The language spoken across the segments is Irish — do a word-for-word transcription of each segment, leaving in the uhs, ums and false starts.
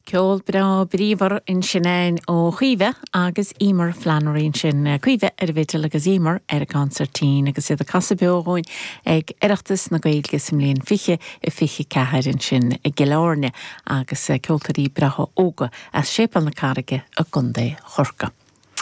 Ceol bra bríomhar in sinnéin ó chuomheh agus imar Flannarín sin chuomheh ar bhéidir agus imar ar a concertín agus iad a casabeógáin ag iireachtas na Gaeilge sa mbliain fiche i fiche cethairin sin i gCeolárne agus ceoltarí bratha óga as sépal na carige a gundé chorca.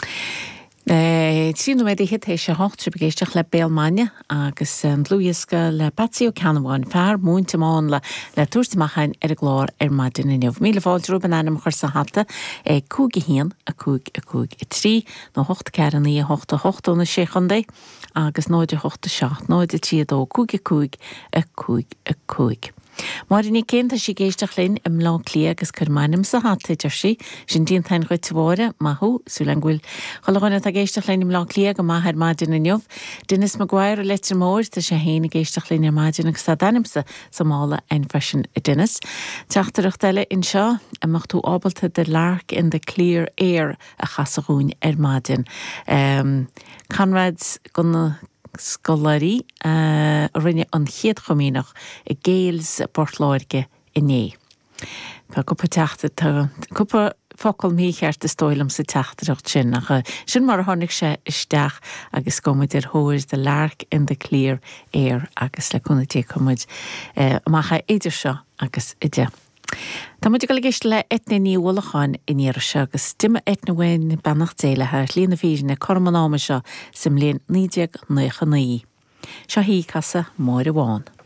Tríú méid hitéis se hocht se begéisteach le Béalmaine agus an Lúisca le Patsío Canháin fear múnta máin le le túirtamachchain ar a glár ar maidin in neamh míle fáil rúban anam chuir sa hata é cúg i hían a cúg a cúg i trí nó hocht cearan í a hocht a hochtúna sé chundé agus nóid a hocht a seach nóid a tíad ó cúg a cúg a cúg a cúg. Mar in í cénta sí géisteach linn im lá clí agus churmainim sa hata idir sí sin díontain chuid tmhóra mathú súlan ghfuil cholaghine a géisteach linn im lá clí go maithir maidin in neamh Dennis Maguire letter mór tá sé héna géisteach linn ar maidin agus sa danimsa sa mála ein freisin i Dennis. Teachtarach deile in seo amach tú ábalta de lark in the clear air a chasagún ar maidin. Um, Conrad's gonna Scolari uh, rinne an chéad chomínach i Géils Portláirge inné. Tá cúpa teachta tá cúpa focail mícheart a stoilm sa teachtareacht sin nach sin mar tháinig sé isteach agus gomid ar thóir de lark in the clear air agus le cúna tí cumid uh, macha idir seo agus ide. Tá muid go gist le etna níolacháin in éar se agus stimme etna bhain banach déilethe lína bhíne cormanáma seo sim líon nídeag nucha naí. Seo hí casa mór a bháin.